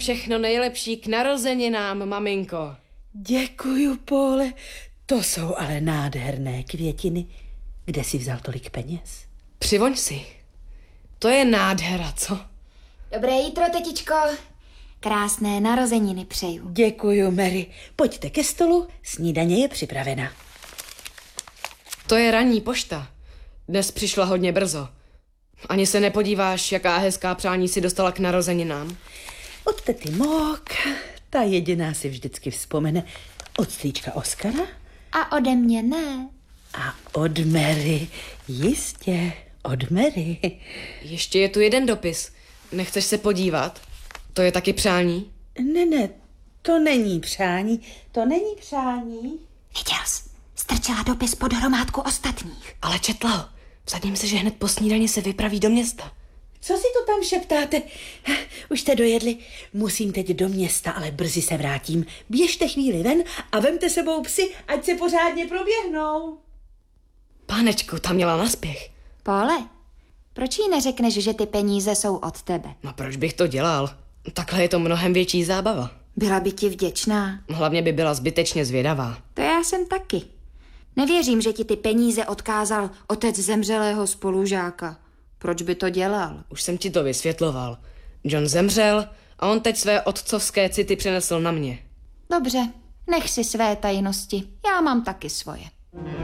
Všechno nejlepší k narozeninám, maminko. Děkuju, Póle. To jsou ale nádherné květiny. Kde jsi vzal tolik peněz? Přivoň si. To je nádhera, co? Dobré jítro, tetičko. Krásné narozeniny přeju. Děkuju, Mary. Pojďte ke stolu, snídaně je připravena. To je ranní pošta. Dnes přišla hodně brzo. Ani se nepodíváš, jaká hezká přání si dostala k narozeninám? Od tety Mok, ta jediná si vždycky vzpomene. Od strýčka Oskara? A ode mě ne. A od Mary, jistě, od Mary. Ještě je tu jeden dopis. Nechceš se podívat? To je taky přání? Ne, to není přání, to není přání. Viděl jsi, strčila dopis pod hromádku ostatních. Ale četla ho. Vsadím se, že hned po snídani se vypraví do města. Co si to tam šeptáte? Už jste dojedli? Musím teď do města, ale brzy se vrátím. Běžte chvíli ven a vemte sebou psy, ať se pořádně proběhnou. Pánečku, ta měla naspěch. Póle, proč jí neřekneš, že ty peníze jsou od tebe? No proč bych to dělal? Takhle je to mnohem větší zábava. Byla by ti vděčná. Hlavně by byla zbytečně zvědavá. To já jsem taky. Nevěřím, že ti ty peníze odkázal otec zemřelého spolužáka. Proč by to dělal? Už jsem ti to vysvětloval. John zemřel a on teď své otcovské city přenesl na mě. Dobře, nech si své tajnosti. Já mám taky svoje.